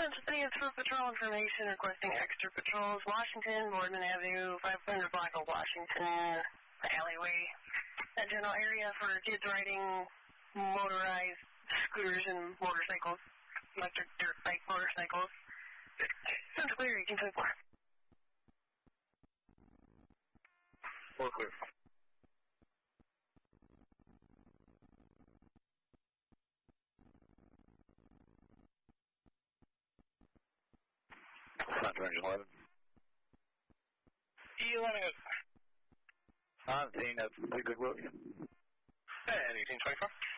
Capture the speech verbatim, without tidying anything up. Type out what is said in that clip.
Pennsylvania for patrol information requesting extra patrols. Washington, Boardman Avenue, five hundred block of Washington alleyway. That general area for kids riding motorized scooters and motorcycles, electric dirt bike motorcycles. Central clear, eighteen twenty-four. Four clear. Central eleven. eleven is nineteen, that's the good work. and eighteen twenty-four.